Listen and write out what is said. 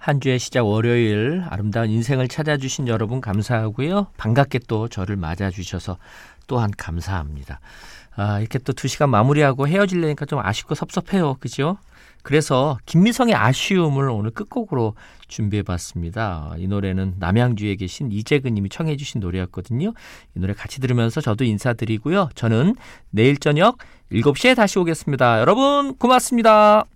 한 주의 시작 월요일 아름다운 인생을 찾아주신 여러분 감사하고요. 반갑게 또 저를 맞아주셔서 또한 감사합니다. 이렇게 또 2시간 마무리하고 헤어지려니까 좀 아쉽고 섭섭해요. 그죠? 그래서 김미성의 아쉬움을 오늘 끝곡으로 준비해봤습니다. 이 노래는 남양주에 계신 이재근 님이 청해 주신 노래였거든요. 이 노래 같이 들으면서 저도 인사드리고요. 저는 내일 저녁 7시에 다시 오겠습니다. 여러분 고맙습니다.